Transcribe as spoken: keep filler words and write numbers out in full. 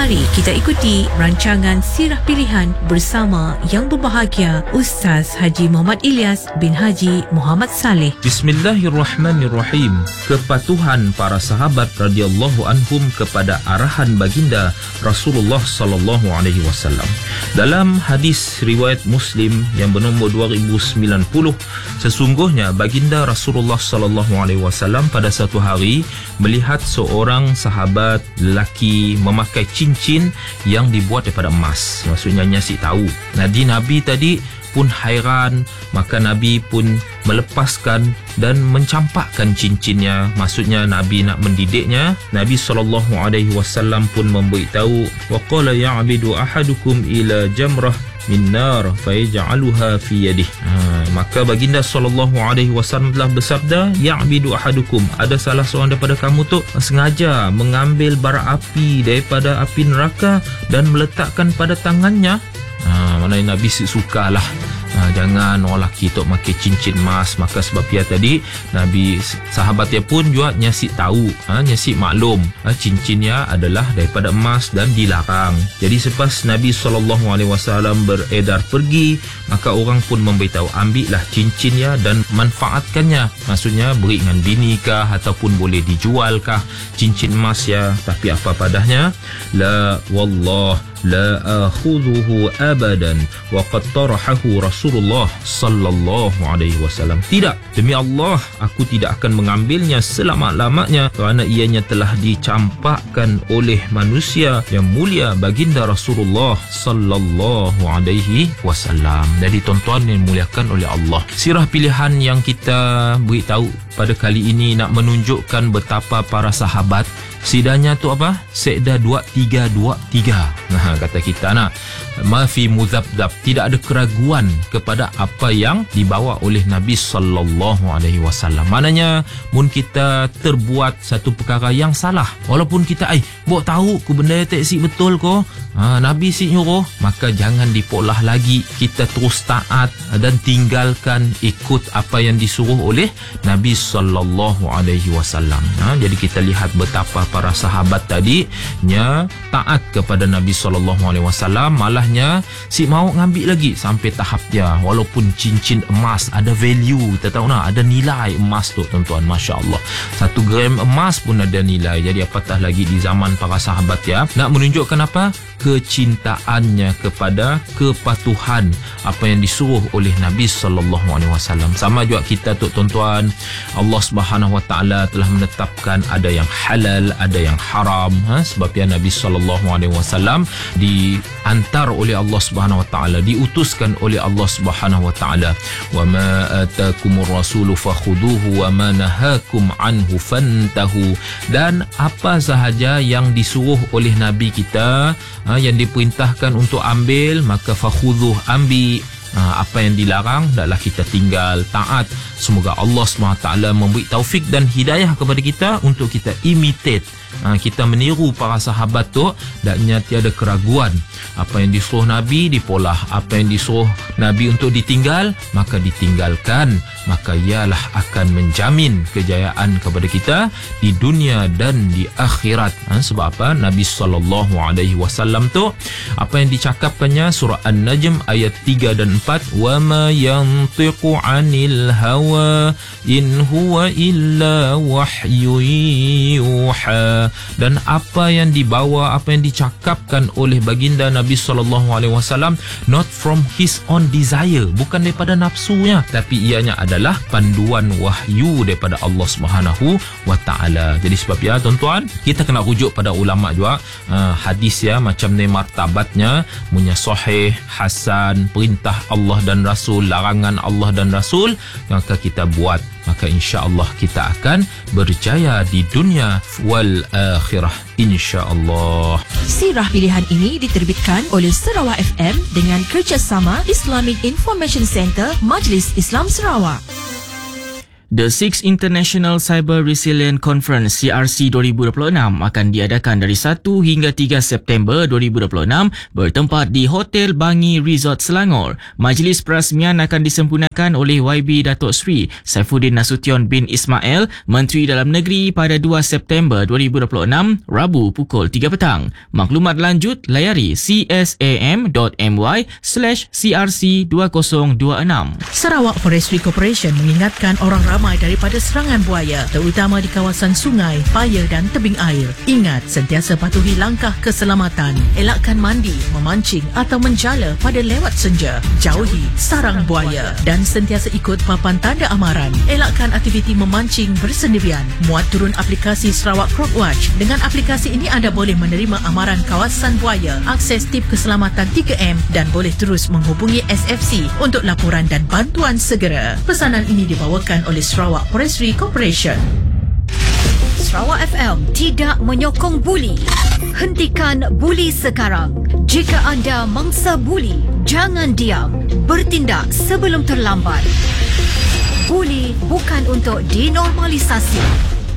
Mari kita ikuti rancangan Sirah Pilihan bersama yang berbahagia Ustaz Haji Muhammad Ilyas bin Haji Muhammad Saleh. Bismillahirrahmanirrahim. Kepatuhan para sahabat radhiyallahu anhum kepada arahan baginda Rasulullah sallallahu alaihi wasallam. Dalam hadis riwayat Muslim yang bernombor dua ribu sembilan puluh, sesungguhnya baginda Rasulullah sallallahu alaihi wasallam pada satu hari melihat seorang sahabat lelaki memakai cincin yang dibuat daripada emas. Maksudnya nyasi tahu. Jadi Nabi tadi pun hairan, maka Nabi pun melepaskan dan mencampakkan cincinnya. Maksudnya Nabi nak mendidiknya. Nabi sallallahu alaihi wasallam pun memberitahu, wa qala ya'bidu ahadukum ila jamrah min nar fayaj'aluha fi yadihi. Ha, maka baginda sallallahu alaihi wasallam telah bersabda, ya'bidu ahadukum, ada salah seorang daripada kamu tu sengaja mengambil bara api daripada api neraka dan meletakkan pada tangannya. Ha, maknanya Nabi sukalah ha, jangan orang lelaki tu pakai cincin emas. Maka sebab dia tadi Nabi sahabat dia pun juga nyasik tahu, ha, nyasik maklum ha, cincinnya adalah daripada emas dan dilarang. Jadi selepas Nabi sallallahu alaihi wasallam beredar pergi, maka orang pun memberitahu, ambillah cincinnya dan manfaatkannya. Maksudnya beri dengan bini kah ataupun boleh dijual kah cincin emas ya. Tapi apa padahnya, la wallah la akhudhuhu abadan wa qad tarahahu Rasulullah sallallahu alaihi wasallam. Tidak, demi Allah aku tidak akan mengambilnya selama-lamanya, kerana ianya telah dicampakkan oleh manusia yang mulia baginda Rasulullah sallallahu alaihi wasallam. Jadi tuan-tuan yang dimuliakan oleh Allah, sirah pilihan yang kita beritahu pada kali ini nak menunjukkan betapa para sahabat sidanya tu apa? Sekda dua tiga dua tiga. Nah, kata kita nak ma fi muzabdab, tidak ada keraguan kepada apa yang dibawa oleh Nabi sallallahu alaihi wasallam. Maknanya mun kita terbuat satu perkara yang salah, walaupun kita ai bok tahu ku benda tak si betul ko, ha, Nabi si nyuruh, maka jangan dipolah lagi, kita terus taat dan tinggalkan ikut apa yang disuruh oleh Nabi sallallahu alaihi wasallam. Ha, jadi kita lihat betapa para sahabat tadi nya taat kepada Nabi sallallahu alaihi wasallam, malahnya si mau ngambil lagi sampai tahap dia walaupun cincin emas ada value, kita tahu nak ada nilai emas tu tuan-tuan, masya-Allah. Satu gram emas pun ada nilai. Jadi apatah lagi di zaman para sahabat ya, nak menunjukkan apa? Kecintaannya kepada kepatuhan apa yang disuruh oleh Nabi sallallahu alaihi wasallam. Sama juga kita tu tuan-tuan, Allah Subhanahu wa taala telah menetapkan ada yang halal, ada yang haram, ha? Sebab ya Nabi sallallahu alaihi wasallam diantar oleh Allah Subhanahu wa taala, diutuskan oleh Allah Subhanahu wa taala, wa ma atakumur rasulu fakhuduhu wa ma nahakum anhu fantahu. Dan apa sahaja yang disuruh oleh Nabi kita, ha, yang diperintahkan untuk ambil, maka fakhudhuh, ambil. Ha, apa yang dilarang adalah kita tinggal, taat. Semoga Allah subhanahu wa taala memberi taufik dan hidayah kepada kita untuk kita imitate, ha, kita meniru para sahabat tu, dan tiada keraguan. Apa yang disuruh Nabi dipolah, apa yang disuruh Nabi untuk ditinggal maka ditinggalkan. Maka ialah akan menjamin kejayaan kepada kita di dunia dan di akhirat. Ha, sebab apa? Nabi sallallahu alaihi wasallam tu apa yang dicakapkannya, surah An-Najm ayat tiga dan empat, wa ma yantiqu 'anil hawa in huwa illa wahyun yuha. Dan apa yang dibawa, apa yang dicakapkan oleh baginda Nabi sallallahu alaihi wasallam, not from his own desire, bukan daripada nafsunya, tapi ianya adalah panduan wahyu daripada Allah Subhanahu wa taala. Jadi sebab ya tuan-tuan, kita kena rujuk pada ulama juga, uh, hadis ya macam ni martabatnya, punya sahih, hasan, perintah Allah dan Rasul, larangan Allah dan Rasul, maka kita buat, maka insya-Allah kita akan berjaya di dunia wal akhirah insya-Allah. Sirah pilihan ini diterbitkan oleh Sarawak F M dengan kerjasama Islamic Information Center Majlis Islam Sarawak. The Sixth International Cyber Resilient Conference C R C dua ribu dua puluh enam akan diadakan dari satu hingga tiga September dua ribu dua puluh enam bertempat di Hotel Bangi Resort Selangor. Majlis perasmian akan disempurnakan oleh Y B Datuk Seri Saifuddin Nasution bin Ismail, Menteri Dalam Negeri pada dua September dua ribu dua puluh enam, Rabu pukul tiga petang. Maklumat lanjut layari csam dot my slash C R C dua ribu dua puluh enam. Sarawak Forestry Corporation mengingatkan orang ramai daripada serangan buaya, terutama di kawasan sungai, paya dan tebing air. Ingat, sentiasa patuhi langkah keselamatan. Elakkan mandi, memancing atau menjala pada lewat senja. Jauhi sarang buaya dan sentiasa ikut papan tanda amaran. Elakkan aktiviti memancing bersendirian. Muat turun aplikasi Sarawak Croc Watch. Dengan aplikasi ini anda boleh menerima amaran kawasan buaya, akses tip keselamatan tiga M dan boleh terus menghubungi S F C untuk laporan dan bantuan segera. Pesanan ini dibawakan oleh Sarawak Forestry Corporation. Sarawak F M tidak menyokong buli. Hentikan buli sekarang. Jika anda mangsa buli, jangan diam. Bertindak sebelum terlambat. Buli bukan untuk dinormalisasi.